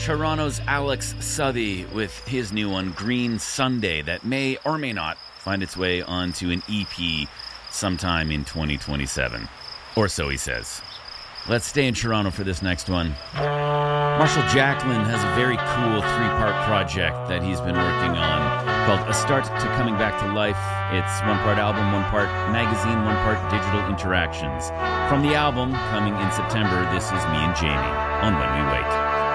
Toronto's Alex Southey with his new one, Green Sunday, that may or may not find its way onto an EP sometime in 2027. Or so he says. Let's stay in Toronto for this next one. Marshall Jacklin has a very cool 3-part project that he's been working on called A Start to Coming Back to Life. It's 1 part album, 1 part magazine, 1 part digital interactions. From the album, coming in September, this is me and Jamie on When We Wake.